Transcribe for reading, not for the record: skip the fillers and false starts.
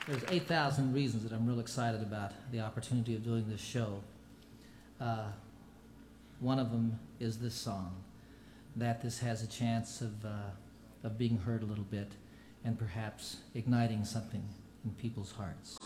There's 8,000 reasons that I'm real excited about the opportunity of doing this show. One of them is this song, that this has a chance of being heard a little bit and perhaps igniting something in people's hearts.